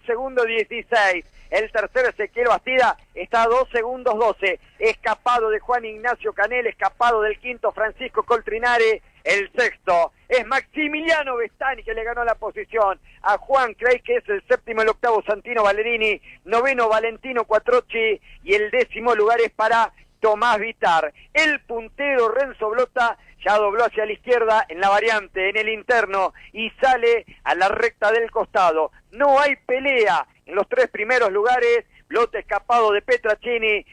segundo 16. El tercero Ezequiel Bastida está a 2 segundos 12. Escapado de Juan Ignacio Canela, escapado del quinto Francisco Coltrinari. El sexto es Maximiliano Vestani, que le ganó la posición a Juan Craig, que es el séptimo. El octavo Santino Ballerini, noveno Valentino Quattrocchi, y el décimo lugar es para Tomás Vitar. El puntero Renzo Blota ya dobló hacia la izquierda en la variante, en el interno, y sale a la recta del costado. No hay pelea en los tres primeros lugares. Blota escapado de Petracini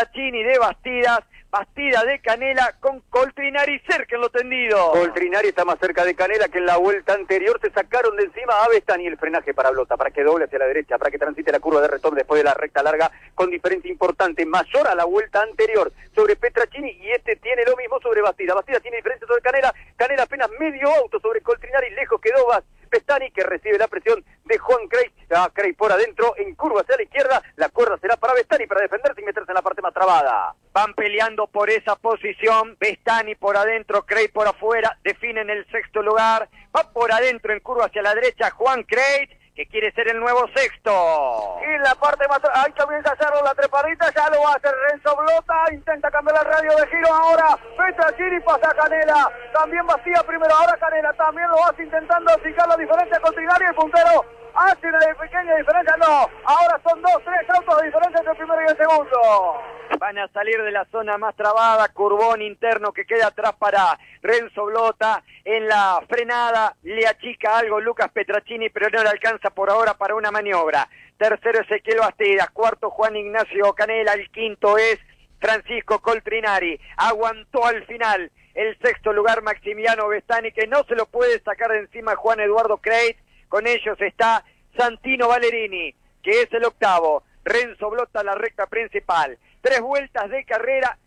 de Bastidas, Bastida de Canela, con Coltrinari cerca en lo tendido. Coltrinari está más cerca de Canela que en la vuelta anterior. Se sacaron de encima a Vestani. El frenaje para Blota, para que doble hacia la derecha, para que transite la curva de retorno después de la recta larga, con diferencia importante, mayor a la vuelta anterior sobre Petracini, y este tiene lo mismo sobre Bastida. Bastida tiene diferencia sobre Canela, Canela apenas medio auto sobre Coltrinari, lejos quedó Vestani, que recibe la presión de Juan Craig. Craig por adentro, en curva hacia la izquierda, la cuerda será para Vestani para defenderse y meterse en la parte más trabada. Van peleando por esa posición, Vestani por adentro, Craig por afuera, definen el sexto lugar. Va por adentro en curva hacia la derecha Juan Craig, que quiere ser el nuevo sexto. Y en la parte más... ahí comienza a hacerlo la trepadita, ya lo va a hacer Renzo Blota, intenta cambiar el radio de giro ahora, Petracini pasa a Canela, también Bastida primero, ahora Canela también lo hace intentando fijar la diferencia con Trinari, el puntero hace una pequeña diferencia, no, ahora son 2-3 autos de diferencia entre el primero y el segundo. Van a salir de la zona más trabada, curvón interno que queda atrás para Renzo Blota. En la frenada le achica algo Lucas Petracini, pero no le alcanza por ahora para una maniobra. Tercero Ezequiel Bastidas, cuarto Juan Ignacio Canela, el quinto es Francisco Coltrinari. Aguantó al final el sexto lugar Maximiliano Vestani, que no se lo puede sacar de encima Juan Eduardo Craig. Con ellos está Santino Ballerini, que es el octavo. Renzo Blota la recta principal. Tres vueltas de carrera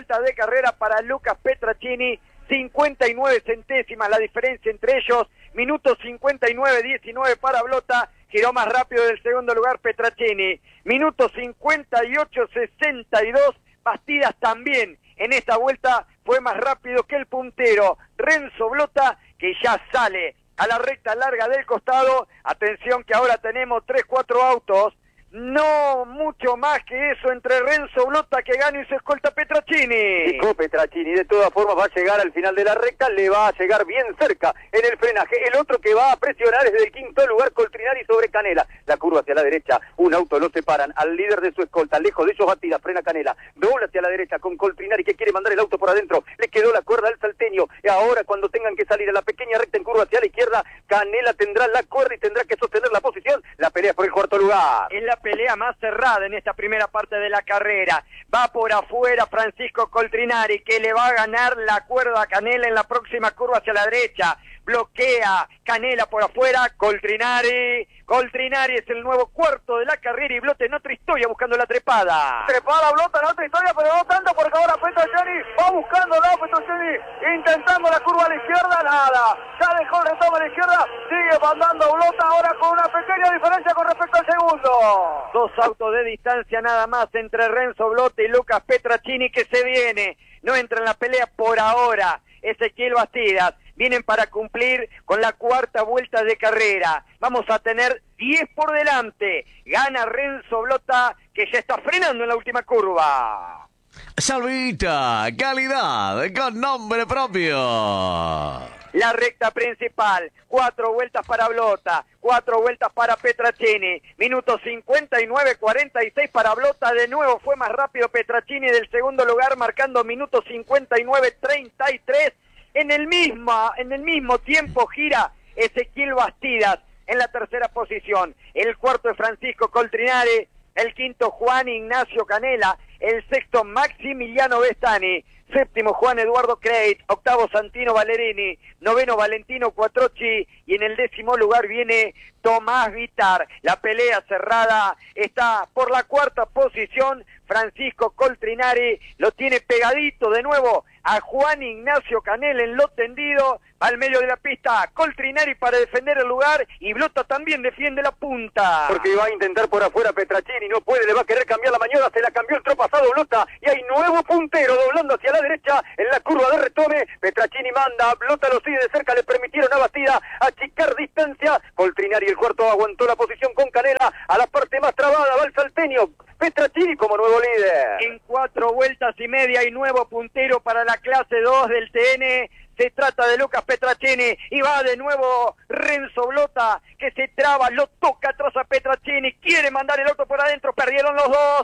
para Lucas Petracini, 59 centésimas la diferencia entre ellos, minuto 59-19 para Blota, giró más rápido del segundo lugar Petracini, minuto 58-62, Bastidas también en esta vuelta fue más rápido que el puntero, Renzo Blota, que ya sale a la recta larga del costado. Atención que ahora tenemos 3-4 autos, no mucho más que eso entre Renzo Blota, que gana, y su escolta Petracini. Chico Petracini, de todas formas va a llegar al final de la recta, le va a llegar bien cerca en el frenaje. El otro que va a presionar es del quinto lugar Coltrinari sobre Canela. La curva hacia la derecha, un auto lo separan al líder de su escolta, lejos de ellos Bastida, frena Canela, dobla hacia la derecha con Coltrinari, que quiere mandar el auto por adentro, le quedó la cuerda al salteño, y ahora cuando tengan que salir a la pequeña recta en curva hacia la izquierda, Canela tendrá la cuerda y tendrá que sostener la posición. La pelea por el cuarto lugar. En la pelea más cerrada en esta primera parte de la carrera, va por afuera Francisco Coltrinari, que le va a ganar la cuerda a Canela en la próxima curva hacia la derecha. Bloquea Canela por afuera, Coltrinari es el nuevo cuarto de la carrera, y Blota en otra historia buscando la trepada. Trepada Blota en otra historia, pero no tanto, porque ahora Petracini va buscando, Petracini intentando la curva a la izquierda, nada, ya dejó el retorno a la izquierda, sigue mandando Blota ahora con una pequeña diferencia con respecto al segundo. Dos autos de distancia nada más entre Renzo Blota y Lucas Petracini, que se viene, no entra en la pelea por ahora Ezequiel Bastidas. Vienen para cumplir con la cuarta vuelta de carrera. Vamos a tener 10 por delante. Gana Renzo Blota, que ya está frenando en la última curva. Salvita, calidad con nombre propio. La recta principal, 4 vueltas para Blota, 4 vueltas para Petracini, minuto 59-46 para Blota, de nuevo fue más rápido Petracini del segundo lugar, marcando minuto 59-33. En el mismo tiempo gira Ezequiel Bastidas en la tercera posición. El cuarto es Francisco Coltrinari, el quinto Juan Ignacio Canela, el sexto Maximiliano Vestani, séptimo Juan Eduardo Craig, octavo Santino Ballerini, noveno Valentino Quattrocchi, y en el décimo lugar viene Tomás Vitar. La pelea cerrada está por la cuarta posición. Francisco Coltrinari lo tiene pegadito de nuevo a Juan Ignacio Canela en lo tendido, al medio de la pista, Coltrinari para defender el lugar, y Blota también defiende la punta. Porque va a intentar por afuera Petracini, no puede, le va a querer cambiar la maniobra, se la cambió el pasado Blota, y hay nuevo puntero doblando hacia la derecha en la curva de retome. Petracini manda, Blota lo sigue de cerca, le permitieron a Bastida achicar distancia. Coltrinari, el cuarto, aguantó la posición con Canela, a la parte más trabada va el salteño Petracini como nuevo líder. En 4 vueltas y media y nuevo puntero para la clase 2 del TN. Se trata de Lucas Petracini y va de nuevo Renzo Blota, que se traba, lo toca atrás a Petracini, quiere mandar el auto por adentro, perdieron los dos,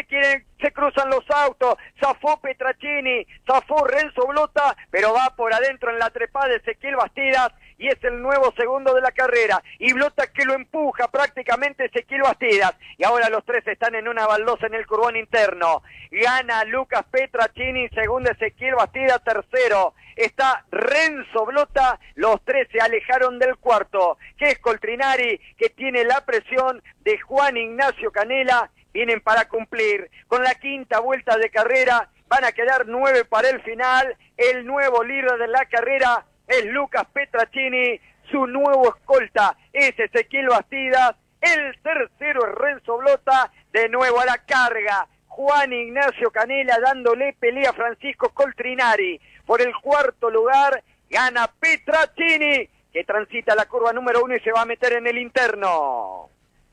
se cruzan los autos, zafó Petracini, zafó Renzo Blota, pero va por adentro en la trepada de Ezequiel Bastidas, y es el nuevo segundo de la carrera, y Blota que lo empuja prácticamente Ezequiel Bastidas, y ahora los tres están en una baldosa en el curbón interno. Gana Lucas Petracini, segundo Ezequiel Bastidas, tercero está Renzo Blota, los tres se alejaron del cuarto, que es Coltrinari, que tiene la presión de Juan Ignacio Canela. Vienen para cumplir con la quinta vuelta de carrera, van a quedar 9 para el final. El nuevo líder de la carrera es Lucas Petracini, su nuevo escolta es Ezequiel Bastidas, el tercero es Renzo Blota, de nuevo a la carga Juan Ignacio Canela dándole pelea a Francisco Coltrinari. Por el cuarto lugar gana Petracini, que transita la curva número 1 y se va a meter en el interno.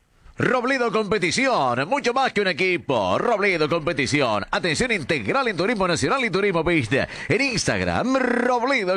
Robledo Competición, mucho más que un equipo. Robledo Competición, atención integral en turismo nacional y turismo pista. En Instagram, Robledo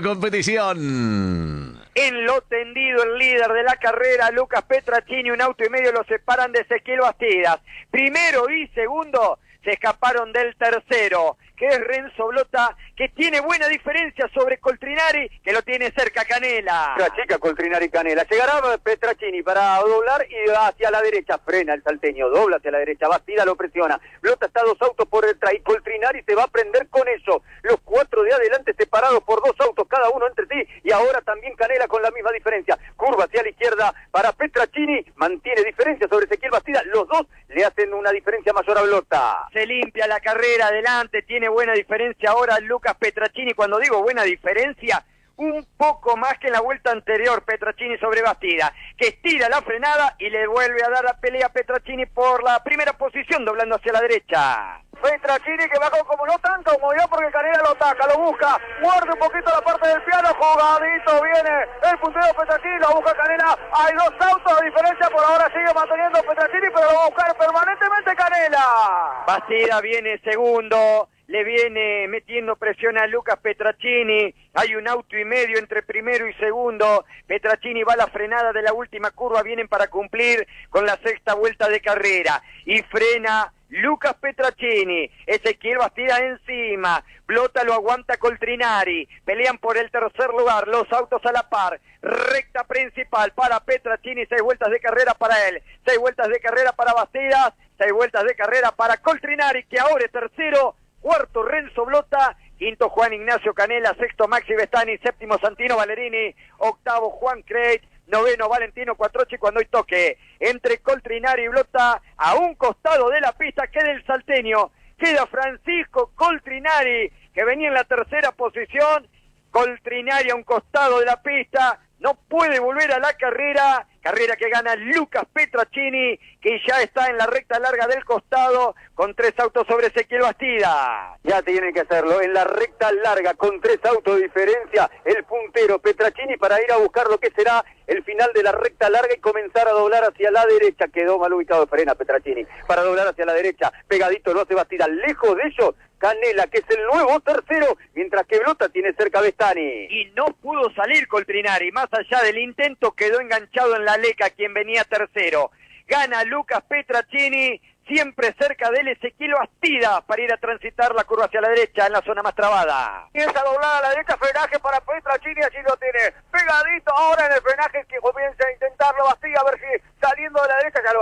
Competición. En lo tendido, el líder de la carrera, Lucas Petracini, 1 auto y medio lo separan de Ezequiel Bastidas. Primero y segundo se escaparon del tercero, que es Renzo Blota, que tiene buena diferencia sobre Coltrinari, que lo tiene cerca Canela. La chica Coltrinari Canela. Llegará Petracini para doblar y va hacia la derecha. Frena el salteño, dobla hacia la derecha. Bastida lo presiona. Blota está 2 autos por detrás y Coltrinari se va a prender con eso. Los 4 de adelante separados por 2 autos cada uno entre sí. Y ahora también Canela con la misma diferencia. Curva hacia la izquierda para Petracini. Mantiene diferencia sobre Ezequiel Bastida. Los dos le hacen una diferencia mayor a Blota. Se limpia la carrera adelante, tiene buena diferencia ahora Lucas Petracini. Cuando digo buena diferencia, un poco más que en la vuelta anterior Petracini sobre Bastida, que estira la frenada y le vuelve a dar la pelea a Petracini por la primera posición, doblando hacia la derecha. Petracini que bajó como no tanto como yo porque Canela lo ataca, lo busca, muerde un poquito la parte del piano, jugadito viene el puntero Petracini, lo busca Canela, hay 2 autos de diferencia, por ahora sigue manteniendo Petracini, pero lo va a buscar permanentemente Canela. Bastida viene segundo, le viene metiendo presión a Lucas Petracini, hay 1 auto y medio entre primero y segundo, Petracini va a la frenada de la última curva, vienen para cumplir con la 6ª vuelta de carrera, y frena Lucas Petracini, Ezequiel Bastida encima, Blota lo aguanta Coltrinari, pelean por el tercer lugar, los autos a la par, recta principal para Petracini, 6 vueltas de carrera para él, 6 vueltas de carrera para Bastidas, 6 vueltas de carrera para Coltrinari, que ahora es tercero, cuarto Renzo Blota, quinto Juan Ignacio Canela, sexto Maxi Vestani, séptimo Santino Valerini, octavo Juan Creit, noveno Valentino Quattrocchi cuando hay toque entre Coltrinari y Blota. A un costado de la pista queda el salteño, queda Francisco Coltrinari, que venía en la tercera posición. Coltrinari a un costado de la pista, no puede volver a la carrera que gana Lucas Petracini, que ya está en la recta larga del costado, con 3 autos sobre Ezequiel Bastida. Ya tiene que hacerlo, en la recta larga, con 3 autos de diferencia, el puntero Petracini para ir a buscar lo que será el final de la recta larga y comenzar a doblar hacia la derecha. Quedó mal ubicado, frena Petracini, para doblar hacia la derecha, pegadito lo hace Bastida, lejos de ellos, Canela, que es el nuevo tercero, mientras que Blota tiene cerca a Vestani. Y no pudo salir Coltrinari, más allá del intento, quedó enganchado en la leca, quien venía tercero. Gana Lucas Petracini, siempre cerca de él Ezequiel Bastida, para ir a transitar la curva hacia la derecha, en la zona más trabada. Piensa doblar a la derecha, frenaje para Petracini, allí lo tiene, pegadito ahora en el frenaje, que comienza a intentarlo Bastida, a ver si saliendo de la derecha, ya lo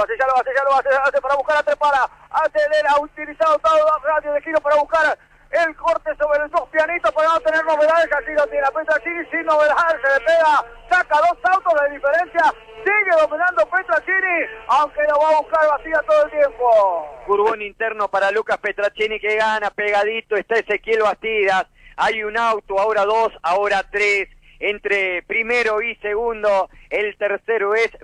hace para buscar a Trepara, ha utilizado todo el radio de giro para buscar el corte sobre los 2 pianitos para no tener novedades, así lo tiene a Petracini sin novedades, se le pega, saca 2 autos de diferencia, sigue dominando Petracini, aunque lo va a buscar Bastida todo el tiempo. Curbón interno para Lucas Petracini, que gana, pegadito está Ezequiel Bastidas, hay un auto, ahora dos, ahora tres, entre primero y segundo. El tercero es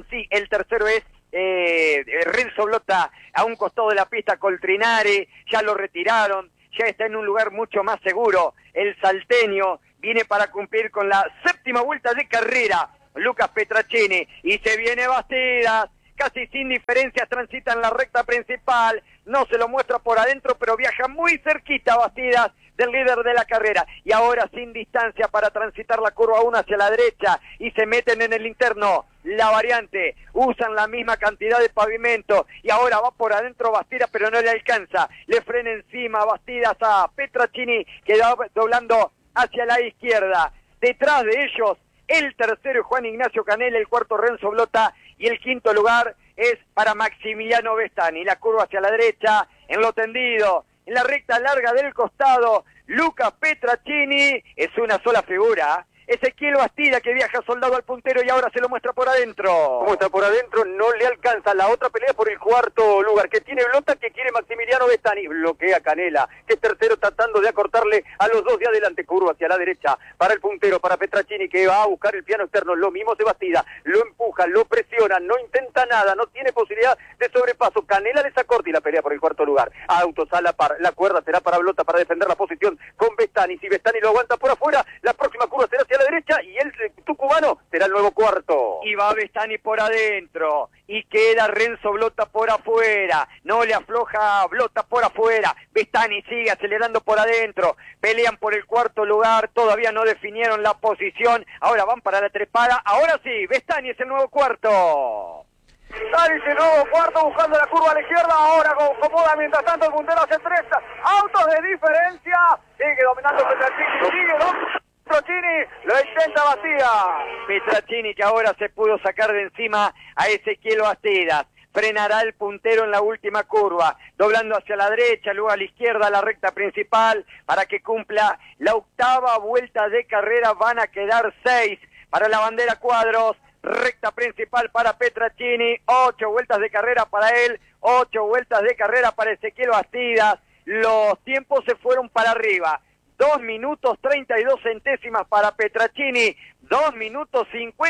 Renzo Blota a un costado de la pista. Coltrinari ya lo retiraron, ya está en un lugar mucho más seguro. El salteño viene para cumplir con la séptima vuelta de carrera, Lucas Petracini, y se viene Bastidas, casi sin diferencias, transita en la recta principal, no se lo muestra por adentro, pero viaja muy cerquita Bastidas del líder de la carrera, y ahora sin distancia para transitar la curva 1 hacia la derecha, y se meten en el interno, la variante, usan la misma cantidad de pavimento, y ahora va por adentro Bastidas, pero no le alcanza, le frena encima Bastidas a Petracini, que va doblando hacia la izquierda. Detrás de ellos, el tercero es Juan Ignacio Canela, el cuarto Renzo Blota, y el quinto lugar es para Maximiliano Vestani. La curva hacia la derecha, en lo tendido, en la recta larga del costado, Lucas Petracini, es una sola figura. Ezequiel Bastida, que viaja soldado al puntero y ahora se lo muestra por adentro. Muestra por adentro, no le alcanza. La otra pelea por el cuarto lugar, que tiene Blota, que quiere Maximiliano Vestani. Bloquea Canela, que es tercero tratando de acortarle a los dos de adelante. Curva hacia la derecha, para el puntero, para Petracini, que va a buscar el piano externo. Lo mismo Sebastida, lo empuja, lo presiona, no intenta nada, no tiene posibilidad de sobrepaso. Canela les acorta y la pelea por el cuarto lugar. Autos a la par, la cuerda será para Blota para defender la posición con Vestani. Si Vestani lo aguanta por afuera, la próxima curva será hacia la derecha y el tucumano será el nuevo cuarto. Y va Vestani por adentro y queda Renzo Blota por afuera, no le afloja Blota por afuera, Vestani sigue acelerando por adentro, pelean por el cuarto lugar, todavía no definieron la posición, ahora van para la trepada, ahora sí, Vestani es el nuevo cuarto. Dani el nuevo cuarto buscando la curva a la izquierda, ahora acomoda mientras tanto el puntero hace 3 autos de diferencia, sigue dominando Petracini, sigue Petracini, lo intenta Bastidas. Petracini, que ahora se pudo sacar de encima a Ezequiel Bastidas. Frenará el puntero en la última curva, doblando hacia la derecha, luego a la izquierda, la recta principal, para que cumpla la octava vuelta de carrera. Van a quedar 6 para la bandera cuadros. Recta principal para Petracini, 8 vueltas de carrera para él, 8 vueltas de carrera para Ezequiel Bastidas. Los tiempos se fueron para arriba. 2 minutos 32 centésimas para Petracini, 2 minutos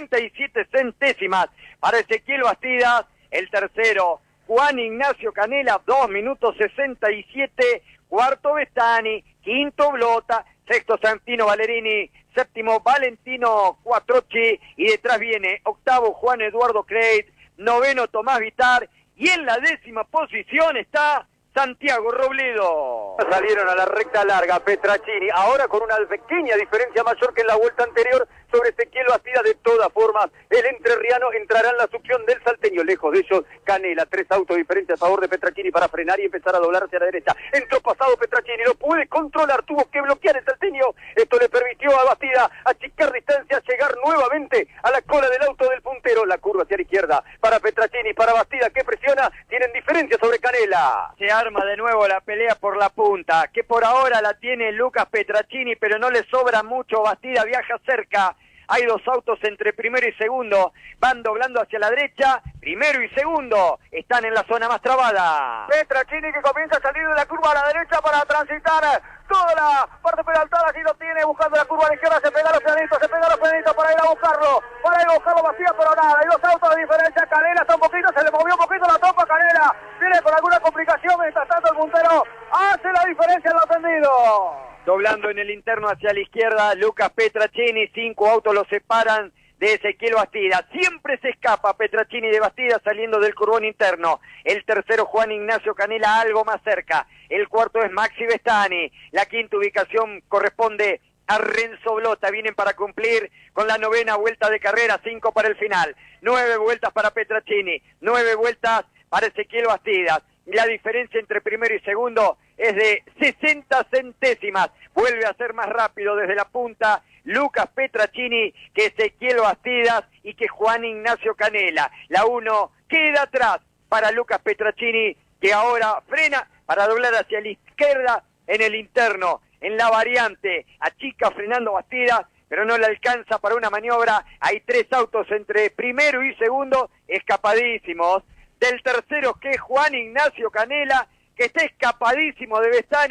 57 centésimas para Ezequiel Bastidas. El tercero, Juan Ignacio Canela, 2 minutos 67, cuarto Vestani, quinto Blota, sexto Santino Valerini, séptimo Valentino Quattrocchi, y detrás viene octavo Juan Eduardo Creit, noveno Tomás Vitar, y en la 10ª posición está Santiago Robledo. Salieron a la recta larga Petracini, ahora con una pequeña diferencia mayor que en la vuelta anterior sobre Ezequiel Bastidas. De todas formas, el entrerriano entrará en la succión del salteño. Lejos de ellos, Canela, 3 autos diferentes a favor de Petracini para frenar y empezar a doblar hacia la derecha. Entró pasado Petracini, lo puede controlar, tuvo que bloquear el salteño. Esto le permitió a Bastidas achicar distancia, llegar nuevamente a la cola del auto del puntero. La curva hacia la izquierda para Petracini, para Bastidas, que presiona, tienen diferencia sobre Canela. Se arma de nuevo la pelea por la punta, que por ahora la tiene Lucas Petracini, pero no le sobra mucho. Bastidas viaja cerca. Hay 2 autos entre primero y segundo, van doblando hacia la derecha, primero y segundo están en la zona más trabada. Petracini, que comienza a salir de la curva a la derecha para transitar toda la parte pedaltada, así lo tiene, buscando la curva a la izquierda, se pega los pianitos para ir a buscarlo Bastidas, pero nada, hay 2 autos de diferencia. Canela está un poquito, se le movió un poquito la trompa, Canela viene con alguna complicación, mientras tanto el puntero hace la diferencia en lo tendido. Doblando en el interno hacia la izquierda, Lucas Petracini, 5 autos lo separan de Ezequiel Bastidas. Siempre se escapa Petracini de Bastidas saliendo del curvón interno. El tercero, Juan Ignacio Canela, algo más cerca. El cuarto es Maxi Vestani. La quinta ubicación corresponde a Renzo Blota. Vienen para cumplir con la 9ª vuelta de carrera, 5 para el final. 9 vueltas para Petracini, 9 vueltas para Ezequiel Bastidas. La diferencia entre primero y segundo es de 60 centésimas. Vuelve a ser más rápido desde la punta Lucas Petracini que Ezequiel Bastidas y que Juan Ignacio Canela. La 1 queda atrás para Lucas Petracini, que ahora frena para doblar hacia la izquierda en el interno, en la variante. Achica frenando Bastidas, pero no le alcanza para una maniobra. Hay 3 autos entre primero y segundo, escapadísimos. Del tercero, que es Juan Ignacio Canela, que está escapadísimo de Vestani,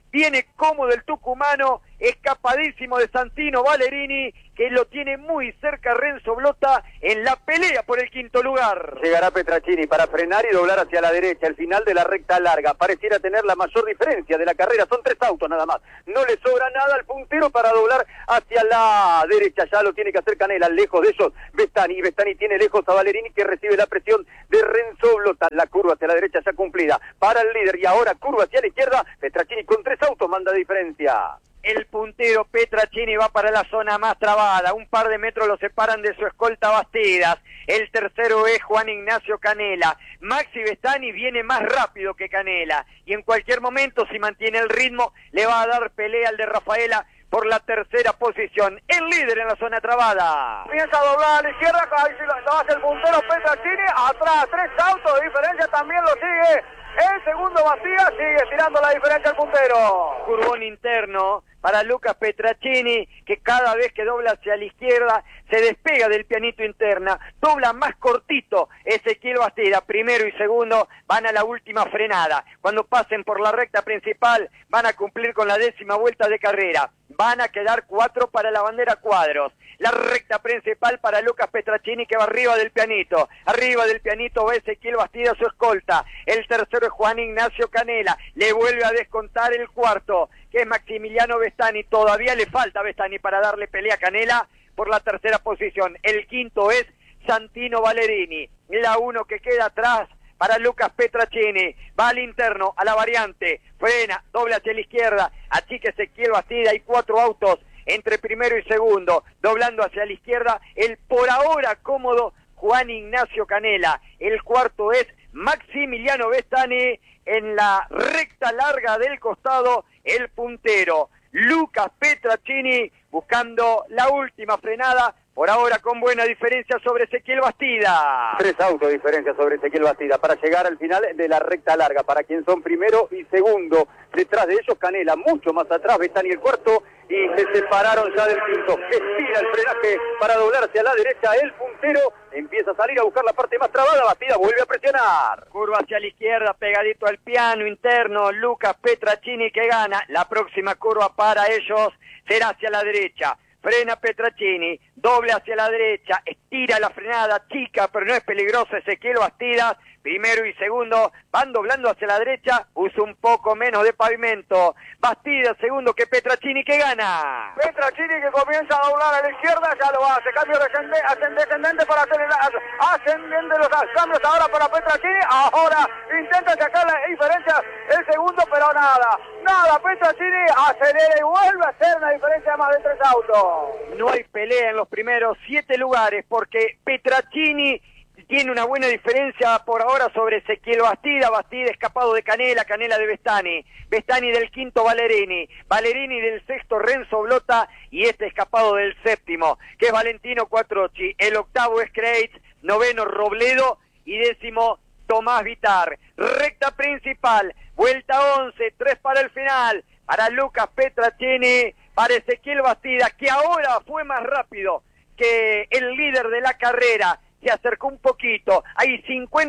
Viene cómodo el tucumano, escapadísimo de Santino Ballerini, que lo tiene muy cerca Renzo Blota en la pelea por el quinto lugar. Llegará Petracini para frenar y doblar hacia la derecha, el final de la recta larga. Pareciera tener la mayor diferencia de la carrera, son 3 autos nada más. No le sobra nada al puntero para doblar hacia la derecha, ya lo tiene que hacer Canela, lejos de ellos Bestani. Y Bestani tiene lejos a Ballerini, que recibe la presión de Renzo Blota. La curva hacia la derecha ya cumplida para el líder, y ahora curva hacia la izquierda. Petracini con 3 autos manda diferencia. El puntero Petracini va para la zona más trabada, un par de metros lo separan de su escolta Bastidas. El tercero es Juan Ignacio Canela. Maxi Bestani viene más rápido que Canela, y en cualquier momento, si mantiene el ritmo, le va a dar pelea al de Rafaela por la tercera posición. El líder en la zona trabada. Comienza a doblar a la izquierda, ahí lo hace el puntero Petracini, atrás 3 autos de diferencia, también lo sigue el segundo Bastidas, sigue tirando la diferencia al puntero. Curvón interno para Lucas Petracini, que cada vez que dobla hacia la izquierda se despega del pianito interna, dobla más cortito Ezequiel Bastida. Primero y segundo van a la última frenada. Cuando pasen por la recta principal van a cumplir con la 10ª vuelta de carrera. Van a quedar 4 para la bandera cuadros. La recta principal para Lucas Petracini, que va arriba del pianito. Arriba del pianito va Ezequiel Bastida, su escolta. El tercero es Juan Ignacio Canela. Le vuelve a descontar el cuarto, que es Maximiliano Bestani. Todavía le falta a Bestani para darle pelea a Canela por la tercera posición. El quinto es Santino Ballerini. La 1 que queda atrás para Lucas Petracini, va al interno, a la variante, frena, doble hacia la izquierda, achica Ezequiel Bastida. Hay 4 autos entre primero y segundo, doblando hacia la izquierda, el por ahora cómodo Juan Ignacio Canela. El cuarto es Maximiliano Bestani. En la recta larga del costado, el puntero Lucas Petracini buscando la última frenada, por ahora con buena diferencia sobre Ezequiel Bastida. 3 autos de diferencia sobre Ezequiel Bastida para llegar al final de la recta larga, para quien son primero y segundo. Detrás de ellos Canela, mucho más atrás Bestani el cuarto, y se separaron ya del quinto. Estira el frenaje para doblar hacia la derecha, el puntero empieza a salir a buscar la parte más trabada. Bastida vuelve a presionar. Curva hacia la izquierda, pegadito al piano interno, Lucas Petracini, que gana. La próxima curva para ellos será hacia la derecha. Frena Petracini, doble hacia la derecha, estira la frenada, chica, pero no es peligroso Ezequiel Bastidas. Primero y segundo van doblando hacia la derecha, usa un poco menos de pavimento. Bastidas segundo, que Petracini, que gana. Petracini, que comienza a doblar a la izquierda, ya lo hace, cambio descendente para hacer ascendente los cambios ahora para Petracini. Ahora intenta sacar la diferencia el segundo, pero nada, Petracini acelera y vuelve a hacer una diferencia de más de 3 autos. No hay pelea en los primeros 7 lugares, porque Petracini tiene una buena diferencia por ahora sobre Ezequiel Bastida. Bastida escapado de Canela, Canela de Bestani, Bestani del quinto Ballerini, Ballerini del sexto Renzo Blota, y este escapado del séptimo, que es Valentino Quattrocchi. El octavo es Kreitz, noveno Robledo y décimo Tomás Vitar. Recta principal, vuelta 11, 3 para el final, para Lucas Petracini, para Ezequiel Bastida, que ahora fue más rápido que el líder de la carrera. Se acercó un poquito, hay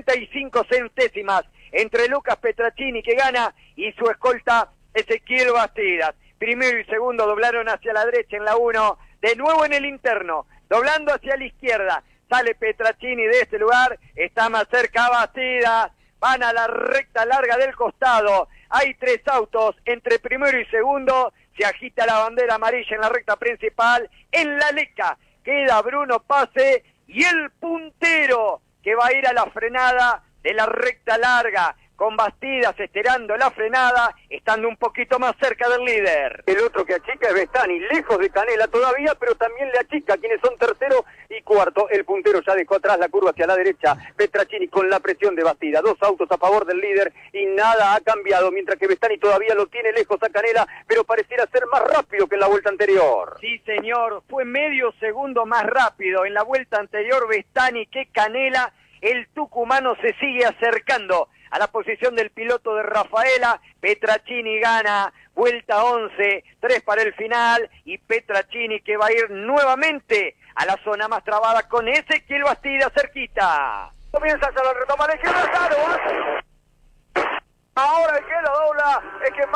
55 centésimas entre Lucas Petracini, que gana, y su escolta Ezequiel Bastidas. Primero y segundo doblaron hacia la derecha en la 1, de nuevo en el interno, doblando hacia la izquierda, sale Petracini de este lugar, está más cerca Bastidas, van a la recta larga del costado, hay 3 autos entre primero y segundo, se agita la bandera amarilla en la recta principal, en la leca queda Bruno Pase, y el puntero que va a ir a la frenada de la recta larga, con Bastidas estirando la frenada, estando un poquito más cerca del líder. El otro que achica es Bestani, lejos de Canela todavía, pero también le achica, quienes son tercero y cuarto. El puntero ya dejó atrás la curva hacia la derecha, Petracini con la presión de Bastida. 2 autos a favor del líder y nada ha cambiado, mientras que Bestani todavía lo tiene lejos a Canela, pero pareciera ser más rápido que en la vuelta anterior. Sí, señor, fue medio segundo más rápido en la vuelta anterior Bestani que Canela. El tucumano se sigue acercando a la posición del piloto de Rafaela. Petracini gana, vuelta 11, 3 para el final, y Petracini que va a ir nuevamente a la zona más trabada con Ezequiel Bastida cerquita. Comienza a lo retoma la izquierda, ahora el que lo dobla es que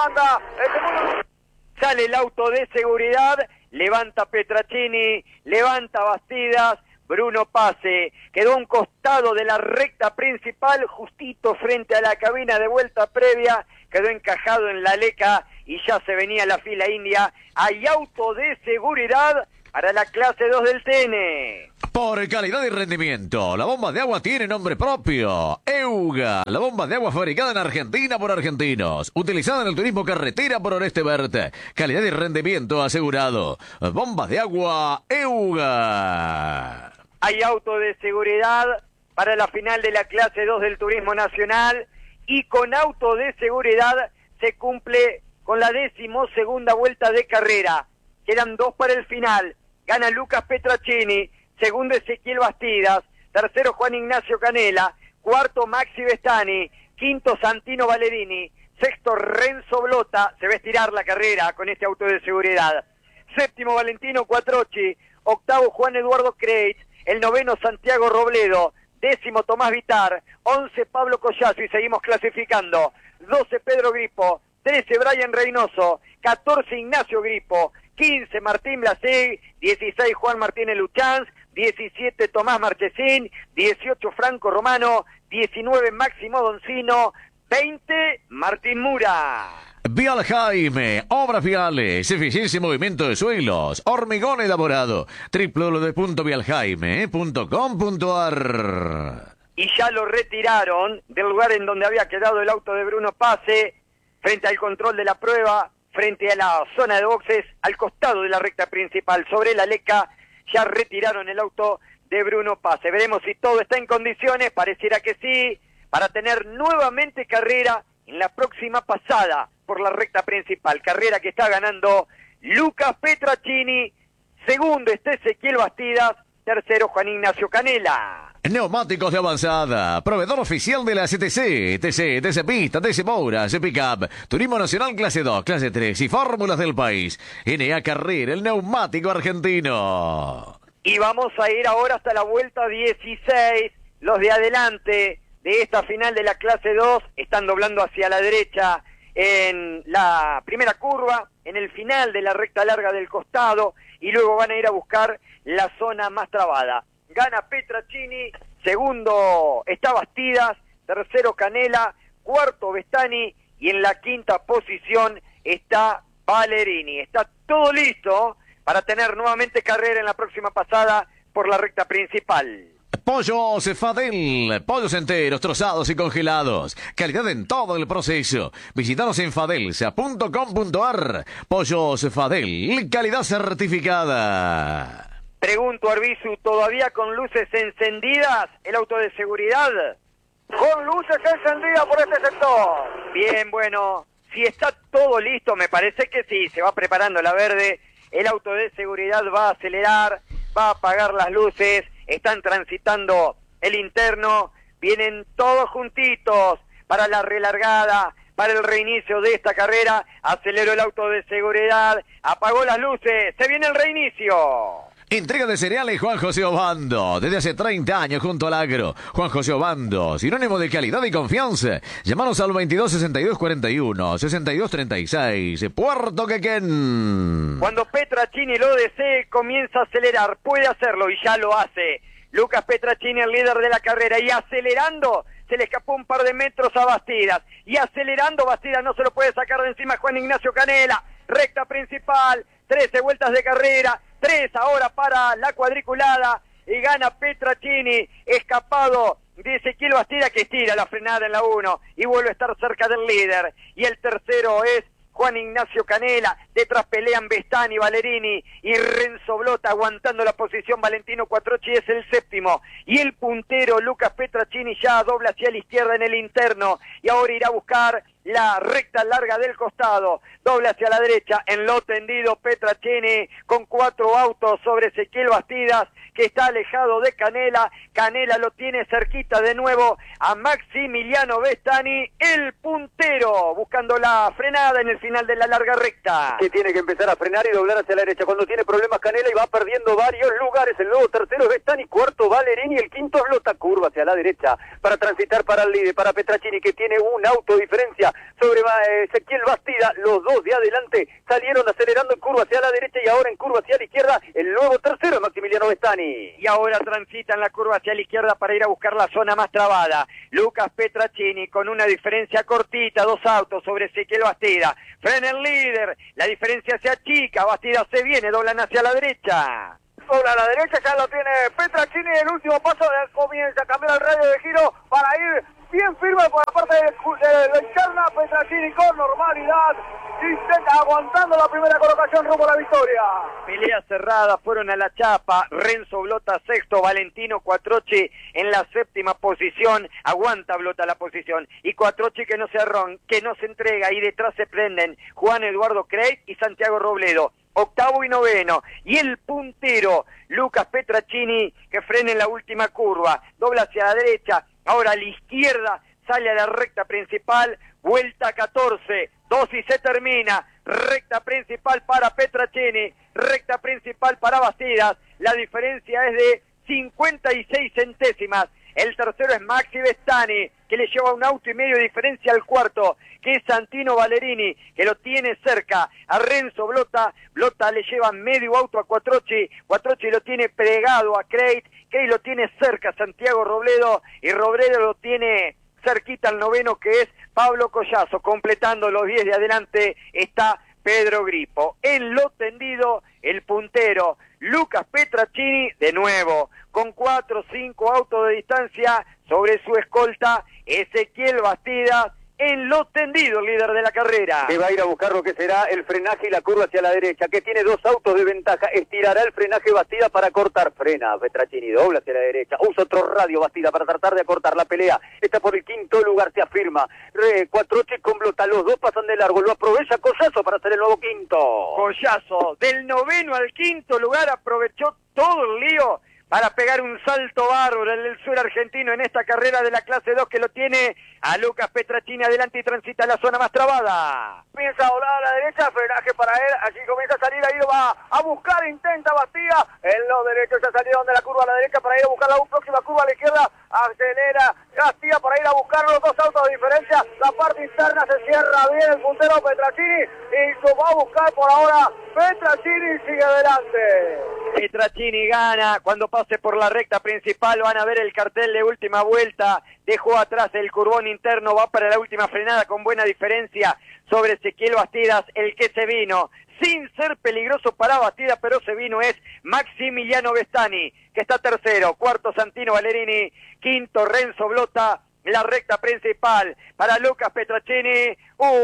banda. El segundo... Sale el auto de seguridad, levanta Petracini, levanta Bastidas, Bruno Pase, quedó a un costado de la recta principal, justito frente a la cabina de vuelta previa, quedó encajado en la leca y ya se venía la fila india. Hay auto de seguridad para la clase 2 del TN. Por calidad y rendimiento, la bomba de agua tiene nombre propio. EUGA, la bomba de agua fabricada en Argentina por argentinos, utilizada en el turismo carretera por Oreste Verde. Calidad y rendimiento asegurado. Bombas de agua EUGA. Hay auto de seguridad para la final de la clase 2 del Turismo Nacional y con auto de seguridad se cumple con la 12ª vuelta de carrera. Quedan 2 para el final. Gana Lucas Petracini, segundo Ezequiel Bastidas, tercero Juan Ignacio Canela, cuarto Maxi Bestani, quinto Santino Ballerini, sexto Renzo Blota, se va a estirar la carrera con este auto de seguridad. Séptimo Valentino Quattrocchi, octavo Juan Eduardo Creitz, el noveno Santiago Robledo, décimo Tomás Vitar, 11 Pablo Collazo y seguimos clasificando. 12 Pedro Gripo, 13 Brian Reynoso, 14 Ignacio Gripo, 15 Martín Blasig, 16 Juan Martínez Luchanz, 17 Tomás Marchesín, 18 Franco Romano, 19 Máximo Doncino, 20 Martín Mura. Vial Jaime, obras viales, eficiencia y movimiento de suelos, hormigón elaborado, www.vialjaime.com.ar. Y ya lo retiraron del lugar en donde había quedado el auto de Bruno Pase, frente al control de la prueba, frente a la zona de boxes, al costado de la recta principal, sobre la leca, ya retiraron el auto de Bruno Pase. Veremos si todo está en condiciones, pareciera que sí, para tener nuevamente carrera en la próxima pasada por la recta principal. Carrera que está ganando Lucas Petracini, segundo está Ezequiel Bastidas, tercero Juan Ignacio Canela. Neumáticos de avanzada, proveedor oficial de la CTC, TC Pista, TC Moura, TC Pickup, Turismo Nacional Clase 2, Clase 3 y Fórmulas del país. NA Carrera, el neumático argentino. Y vamos a ir ahora hasta la vuelta 16, los de adelante de esta final de la clase 2 están doblando hacia la derecha en la primera curva, en el final de la recta larga del costado, y luego van a ir a buscar la zona más trabada. Gana Petracini, segundo está Bastidas, tercero Canela, cuarto Bestani, y en la quinta posición está Ballerini. Está todo listo para tener nuevamente carrera en la próxima pasada por la recta principal. Pollos Fadel, pollos enteros, trozados y congelados. Calidad en todo el proceso. Visítanos en fadelsa.com.ar. Pollos Fadel, calidad certificada. Pregunto, Arbizu, ¿todavía con luces encendidas el auto de seguridad? Con luces encendidas por este sector. Bien, bueno, si está todo listo, me parece que sí, se va preparando la verde. El auto de seguridad va a acelerar, va a apagar las luces. Están transitando el interno, vienen todos juntitos para la relargada, para el reinicio de esta carrera. Aceleró el auto de seguridad, apagó las luces, se viene el reinicio. Entrega de cereales Juan José Obando, desde hace 30 años junto al agro. Juan José Obando, sinónimo de calidad y confianza. Llámanos al 22 62 41 62 36, Puerto Quequén. Cuando Petracini lo desee, comienza a acelerar, puede hacerlo y ya lo hace. Lucas Petracini, el líder de la carrera, y acelerando, se le escapó un par de metros a Bastidas. Y acelerando, Bastidas no se lo puede sacar de encima Juan Ignacio Canela. Recta principal, 13 vueltas de carrera, 3 ahora para la cuadriculada, y gana Petracini, escapado de Ezequiel Bastidas, que estira la frenada en la 1 y vuelve a estar cerca del líder. Y el tercero es Juan Ignacio Canela, detrás pelean Bestani, Ballerini y Renzo Blota, aguantando la posición. Valentino Quattrocchi es el séptimo, y el puntero Lucas Petracini ya dobla hacia la izquierda en el interno, y ahora irá a buscar la recta larga del costado, doble hacia la derecha, en lo tendido Petracini, con 4 autos sobre Ezequiel Bastidas, que está alejado de Canela. Canela lo tiene cerquita de nuevo a Maximiliano Bestani, el puntero, buscando la frenada en el final de la larga recta. Que tiene que empezar a frenar y doblar hacia la derecha. Cuando tiene problemas Canela y va perdiendo varios lugares. El nuevo tercero es Bestani, cuarto Ballerini, el quinto es Blota. Curva hacia la derecha para transitar para el líder, para Petracini, que tiene un auto de diferencia. sobre Ezequiel Bastida, los dos de adelante salieron acelerando en curva hacia la derecha y ahora en curva hacia la izquierda, el nuevo tercero Maximiliano Vestani. Y ahora transita en la curva hacia la izquierda para ir a buscar la zona más trabada. Lucas Petracini con una diferencia cortita, 2 autos sobre Ezequiel Bastida. Frena el líder, la diferencia se achica, Bastida se viene, doblan hacia la derecha. Sobre a la derecha ya lo tiene Petracini, el último paso, comienza a cambiar el radio de giro para ir bien firme por la parte de la interna. Petracini con normalidad, aguantando la primera colocación rumbo a la victoria. Pelea cerrada, fueron a la chapa, Renzo Blota sexto, Valentino Quattrocchi en la séptima posición, aguanta Blota la posición, y Quattrocchi que no se entrega, y detrás se prenden Juan Eduardo Creit y Santiago Robledo. Octavo y noveno, y el puntero Lucas Petracini que frena en la última curva, dobla hacia la derecha, ahora a la izquierda, sale a la recta principal, vuelta 14, 2 y se termina, recta principal para Petracini, recta principal para Bastidas, la diferencia es de 56 centésimas, el tercero es Maxi Vestani, que le lleva un auto y medio de diferencia al cuarto, que es Santino Ballerini, que lo tiene cerca a Renzo Blota, Blota le lleva medio auto a Quattrocchi, Quattrocchi lo tiene pegado a Creit, Creit lo tiene cerca a Santiago Robledo, y Robledo lo tiene cerquita al noveno, que es Pablo Collazo, completando los 10 de adelante está Pedro Gripo. En lo tendido, el puntero Lucas Petracini, de nuevo, con 4 o 5 autos de distancia sobre su escolta, Ezequiel Bastidas, en lo tendido, el líder de la carrera. Que va a ir a buscar lo que será el frenaje y la curva hacia la derecha, que tiene 2 autos de ventaja, estirará el frenaje Bastida para cortar, frena Petracini, dobla hacia la derecha, usa otro radio Bastida para tratar de acortar la pelea, está por el quinto lugar, se afirma, Quattrocchi con Blota, los dos pasan de largo, lo aprovecha Collazo para hacer el nuevo quinto. Collazo, del noveno al quinto lugar, aprovechó todo el lío para pegar un salto bárbaro en el sur argentino en esta carrera de la clase 2 que lo tiene a Lucas Petracini adelante y transita la zona más trabada. Comienza a volar a la derecha, frenaje para él, allí comienza a salir, ahí lo va a buscar, intenta Bastida, en los derechos ya salieron de la curva a la derecha para ir a buscar la próxima curva a la izquierda, acelera Bastida para ir a buscar los 2 autos de diferencia, la parte interna se cierra bien el puntero Petracini y lo va a buscar por ahora, Petracini sigue adelante. Petracini gana, cuando pase por la recta principal van a ver el cartel de última vuelta, dejó atrás el curbón interno, va para la última frenada con buena diferencia sobre Ezequiel Bastidas, el que se vino, sin ser peligroso para Bastidas, pero se vino es Maximiliano Vestani, que está tercero, cuarto Santino Ballerini, quinto Renzo Blota, la recta principal para Lucas Petracini,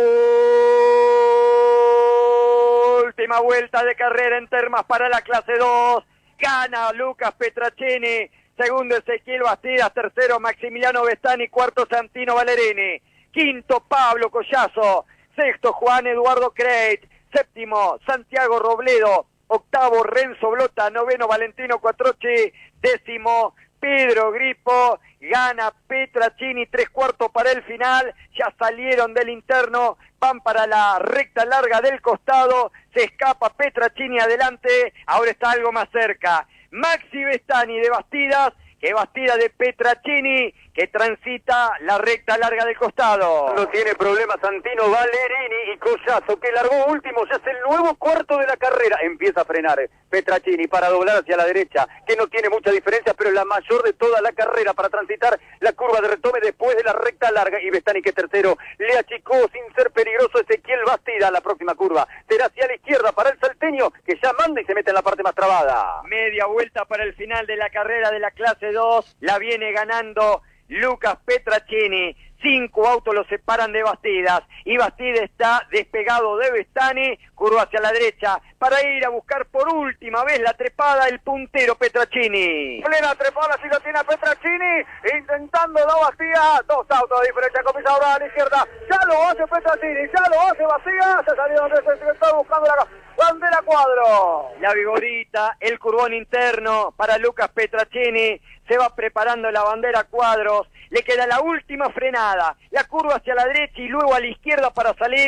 última vuelta de carrera en Termas para la clase 2, gana Lucas Petracini, segundo Ezequiel Bastidas, tercero Maximiliano Vestani, cuarto Santino Ballerini, quinto Pablo Collazo, sexto Juan Eduardo Creit, séptimo Santiago Robledo, octavo Renzo Blota, noveno Valentino Quattrocchi, décimo Pedro Gripo, gana Petracini, 3/4 para el final, ya salieron del interno, van para la recta larga del costado, se escapa Petracini adelante, ahora está algo más cerca, Maxi Vestani de Bastidas, que Bastida de Petracini, que transita la recta larga del costado. No tiene problema Santino Ballerini y Collazo, que largó último, ya es el nuevo cuarto de la carrera. Empieza a frenar Petracini para doblar hacia la derecha, que no tiene mucha diferencia, pero la mayor de toda la carrera para transitar la curva de retome después de la recta larga. Y Vestani, que es tercero, le achicó sin ser peligroso Ezequiel Bastida. La próxima curva será hacia la izquierda para el salteño, que ya manda y se mete en la parte más trabada. Media vuelta para el final de la carrera de la clase 2, la viene ganando Lucas Petracini, 5 autos lo separan de Bastidas, y Bastidas está despegado de Vestani, curva hacia la derecha, para ir a buscar por última vez la trepada el puntero Petracini. Plena trepada, si lo tiene Petracini, intentando la Bastidas, 2 autos de diferencia, comienza ahora a la izquierda, ya lo hace Petracini, ya lo hace Bastidas, se salió donde se está buscando la bandera cuadro. La vigorita, el curbón interno para Lucas Petracini, se va preparando la bandera cuadros, le queda la última frenada, la curva hacia la derecha y luego a la izquierda para salir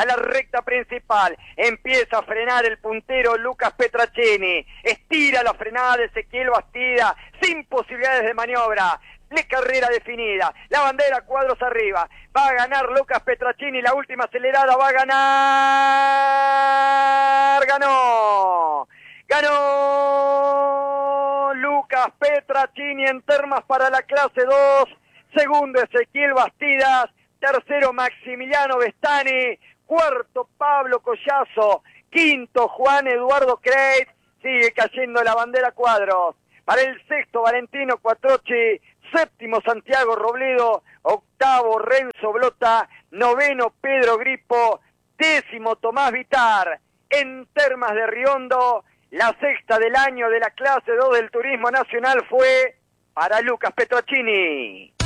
a la recta principal. Empieza a frenar el puntero Lucas Petracini. Estira la frenada de Ezequiel Bastida, sin posibilidades de maniobra. La carrera definida, la bandera cuadros arriba, va a ganar Lucas Petracini, la última acelerada va a ganar, ganó Lucas Petracini en termas para la clase 2, segundo Ezequiel Bastidas, tercero Maximiliano Vestani, cuarto Pablo Collazo, quinto Juan Eduardo Creit, sigue cayendo la bandera cuadros, para el sexto Valentino Quattrocchi, séptimo Santiago Robledo, octavo Renzo Blota, noveno Pedro Gripo, décimo Tomás Vitar. En Termas de Riondo, la sexta del año de la clase 2 del Turismo Nacional fue para Lucas Petracini.